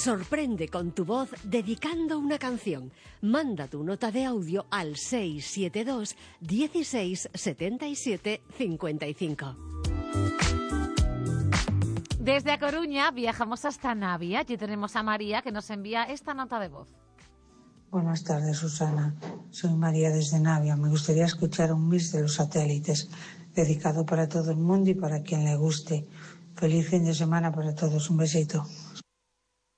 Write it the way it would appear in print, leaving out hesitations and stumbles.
Sorprende con tu voz dedicando una canción. Manda tu nota de audio al 672 16 77 55. Desde A Coruña viajamos hasta Navia. Allí tenemos a María, que nos envía esta nota de voz. Buenas tardes, Susana. Soy María desde Navia. Me gustaría escuchar un mix de Los Satélites, dedicado para todo el mundo y para quien le guste. Feliz fin de semana para todos. Un besito.